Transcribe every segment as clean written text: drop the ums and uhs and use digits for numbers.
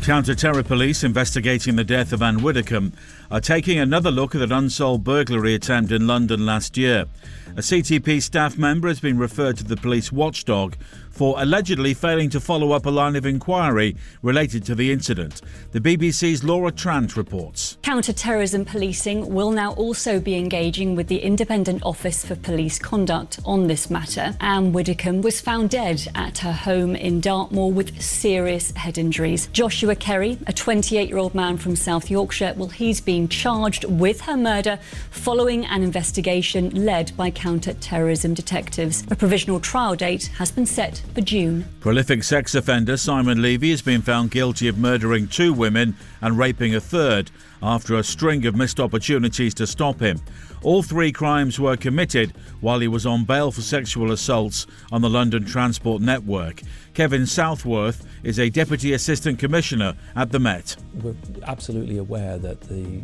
Counter-terror police investigating the death of Anne Widdecombe are taking another look at an unsolved burglary attempt in London last year. A CTP staff member has been referred to the police watchdog for allegedly failing to follow up a line of inquiry related to the incident. The BBC's Laura Trant reports. Counter-terrorism policing will now also be engaging with the Independent Office for Police Conduct on this matter. Anne Widdecombe was found dead at her home in Dartmoor with serious head injuries. Joshua Kerry, a 28-year-old man from South Yorkshire, he's been charged with her murder following an investigation led by counter-terrorism detectives. A provisional trial date has been set for June. Prolific sex offender Simon Levy has been found guilty of murdering 2 women and raping a third after a string of missed opportunities to stop him. All 3 crimes were committed while he was on bail for sexual assaults on the London Transport Network. Kevin Southworth is a Deputy Assistant Commissioner at the Met. We're absolutely aware that the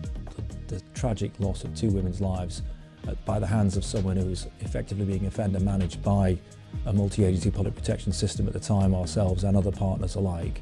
tragic loss of 2 women's lives by the hands of someone who is effectively being offender managed by a multi-agency public protection system at the time, ourselves and other partners alike,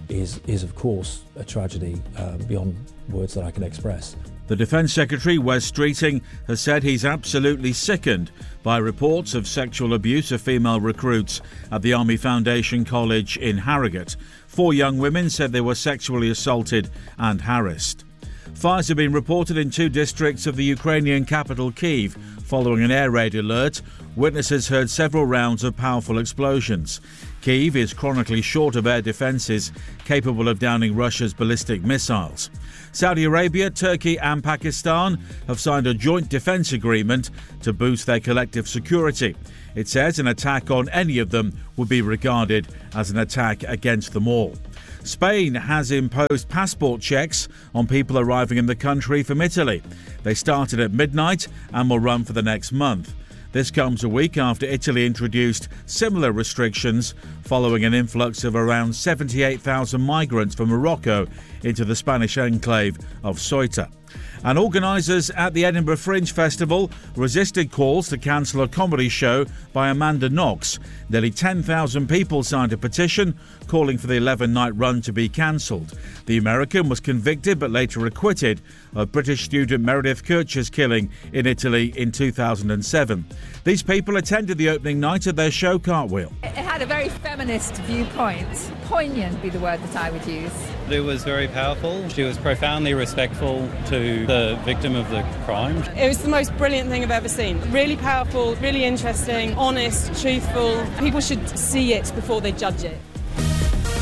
is of course a tragedy beyond words that I can express. The Defence Secretary, Wes Streeting, has said he's absolutely sickened by reports of sexual abuse of female recruits at the Army Foundation College in Harrogate. 4 young women said they were sexually assaulted and harassed. Fires have been reported in 2 districts of the Ukrainian capital Kyiv. Following an air raid alert, witnesses heard several rounds of powerful explosions. Kyiv is chronically short of air defences capable of downing Russia's ballistic missiles. Saudi Arabia, Turkey and Pakistan have signed a joint defence agreement to boost their collective security. It says an attack on any of them would be regarded as an attack against them all. Spain has imposed passport checks on people arriving in the country from Italy. They started at midnight and will run for the next month. This comes a week after Italy introduced similar restrictions following an influx of around 78,000 migrants from Morocco into the Spanish enclave of Ceuta. And organisers at the Edinburgh Fringe Festival resisted calls to cancel a comedy show by Amanda Knox. Nearly 10,000 people signed a petition calling for the 11-night run to be cancelled. The American was convicted but later acquitted of British student Meredith Kercher's killing in Italy in 2007. These people attended the opening night of their show Cartwheel. It had a very feminist viewpoint. Poignant would be the word that I would use. It was very powerful. She was profoundly respectful to the victim of the crime. It was the most brilliant thing I've ever seen. Really powerful, really interesting, honest, truthful. People should see it before they judge it.